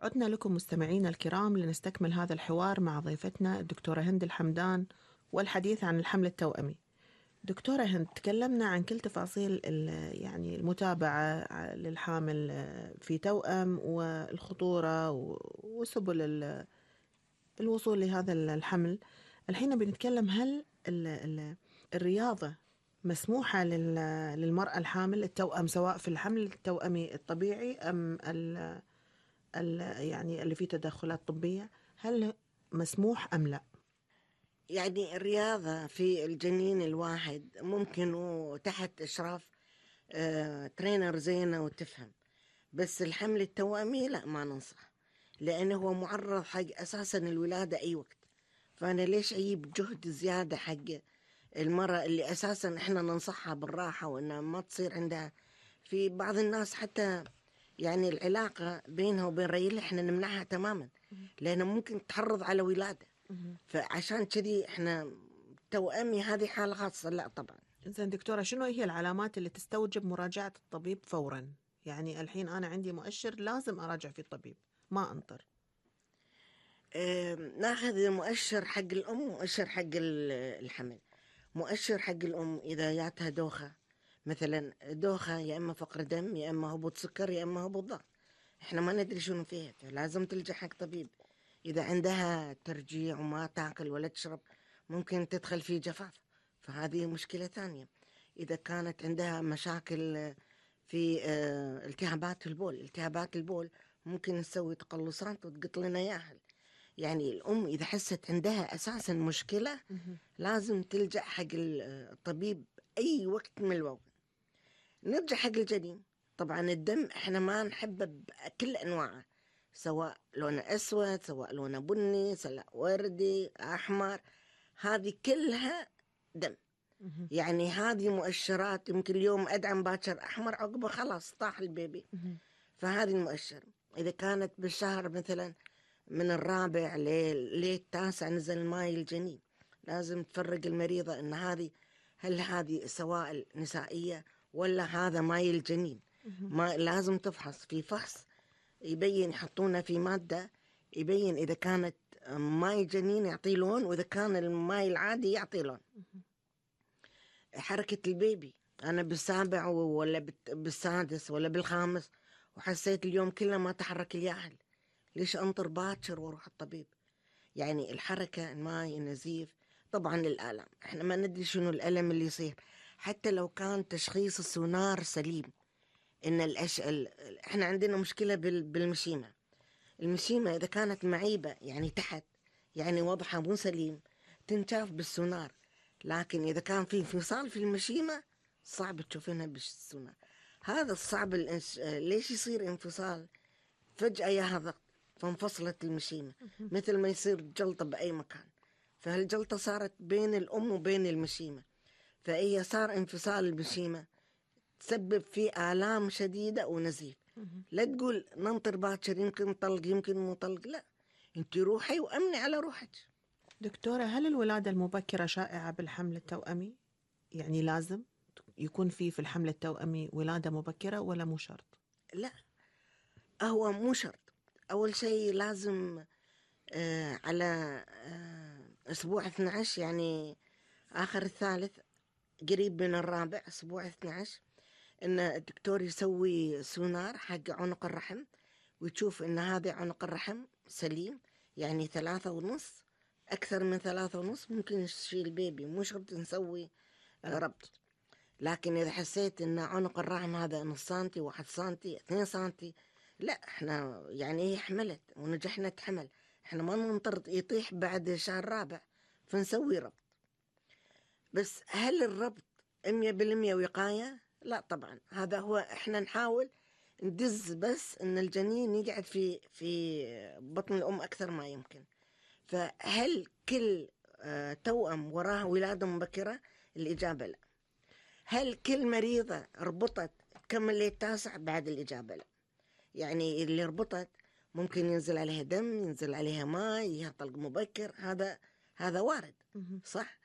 عدنا لكم مستمعينا الكرام لنستكمل هذا الحوار مع ضيفتنا الدكتورة هند الحمدان والحديث عن الحمل التوأمي. دكتورة هند، تكلمنا عن كل تفاصيل يعني المتابعة للحامل في توأم والخطورة وسبل الوصول لهذا الحمل. الحين بنتكلم هل الرياضة مسموحة للمرأة الحامل التوأم، سواء في الحمل التوأمي الطبيعي أم يعني اللي فيه تدخلات طبية، هل مسموح أم لا؟ يعني الرياضة في الجنين الواحد ممكن وتحت إشراف ترينر زينة وتفهم. بس الحمل التوأمي لا، ما ننصح، لأنه هو معرض حق أساسا الولادة أي وقت. فأنا ليش أجيب جهد زيادة حق المرأة اللي أساسا إحنا ننصحها بالراحة وإنها ما تصير عندها. في بعض الناس حتى يعني العلاقة بينها وبين ريلها إحنا نمنعها تماما، لأنه ممكن تحرض على ولادة. فعشان كذي إحنا توأمي هذه حالة خاصة لا طبعا. زين دكتورة، شنو هي العلامات اللي تستوجب مراجعة الطبيب فورا؟ يعني الحين أنا عندي مؤشر لازم أراجع في الطبيب، ما أنطر. ناخذ مؤشر حق الأم ومؤشر حق الحمل. مؤشر حق الأم إذا جاتها دوخة، مثلا دوخة يا إما فقر دم يا إما هبوط سكر يا إما هبوط ضغط، إحنا ما ندري شنو فيها، فلازم تلجأ حق طبيب. إذا عندها ترجيع وما تاكل ولا تشرب ممكن تدخل في جفاف، فهذه مشكلة ثانية. إذا كانت عندها مشاكل في التهابات البول، التهابات البول ممكن نسوي تقلصات وتقط لنا ياهل. يعني الأم إذا حست عندها أساسا مشكلة لازم تلجأ حق الطبيب أي وقت من الوقت. نرجع حق الجنين. طبعا الدم احنا ما نحبه بكل أنواعه، سواء لونه أسود سواء لونه بني سواء وردي أحمر، هذه كلها دم. يعني هذه مؤشرات، يمكن اليوم أدعم باكر أحمر عقبه خلاص طاح البيبي. فهذه المؤشر. إذا كانت بالشهر مثلا من الرابع للتاسع نزل الماي الجنين، لازم تفرق المريضة إن هل هذه سوائل نسائية ولا هذا ماي الجنين. ما لازم تفحص في فحص يبين، يحطونه في مادة يبين إذا كانت ماي جنين يعطي لون، وإذا كان الماي العادي يعطي لون. حركة البيبي، أنا بالسابع ولا بالسادس ولا بالخامس وحسيت اليوم كله ما تحرك الياهل، ليش أنطر باكر وأروح الطبيب؟ يعني الحركة، الماي، النزيف. طبعا الآلام، احنا ما ندري شنو الألم اللي يصير، حتى لو كان تشخيص السونار سليم. إن احنا عندنا مشكلة بالمشيمة. المشيمة إذا كانت معيبة يعني تحت، يعني وضعها مو سليم، تنشاف بالسونار. لكن إذا كان في انفصال في المشيمة صعب تشوفينها بالسونار. هذا الصعب ليش يصير انفصال فجأة يا ضغط فانفصلت المشيمة، مثل ما يصير جلطة بأي مكان. فهالجلطة صارت بين الأم وبين المشيمة، فهي صار انفصال المشيمة تسبب في آلام شديدة ونزيف. لا تقول ننطر باكر يمكن طلق يمكن مو طلق، لا، انت روحي وأمني على روحك. دكتورة، هل الولادة المبكرة شائعة بالحمل التوأمي؟ يعني لازم يكون في الحمل التوأمي ولادة مبكرة ولا مو شرط؟ لا، هو مو شرط. أول شيء لازم على أسبوع 12، يعني آخر الثالث قريب من الرابع، أسبوع 12، إن الدكتور يسوي سونار حق عنق الرحم ويشوف إن هذا عنق الرحم سليم، يعني 3.5. أكثر من 3.5 ممكن نشيل البيبي، مو شرط نسوي ربط. لكن إذا حسيت إن عنق الرحم هذا نص سنتي 1 سنتي 2 سنتي، لا إحنا يعني هي حملت ونجحنا حمل، إحنا ما ننطر يطيح بعد الشهر الرابع فنسوي ربط. بس هل الربط 100% وقاية؟ لا طبعا. هذا هو احنا نحاول ندز بس ان الجنين يقعد في بطن الام اكثر ما يمكن. فهل كل توأم وراه ولادة مبكرة؟ الإجابة لا. هل كل مريضة ربطت تكمل للتاسع؟ بعد الإجابة لا. يعني اللي ربطت ممكن ينزل عليها دم، ينزل عليها ماء، يها طلق مبكر، هذا وارد، صح.